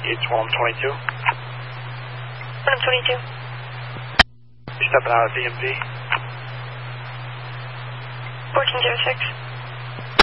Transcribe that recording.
It's 122. 122. You're stepping out of DMV. 1406.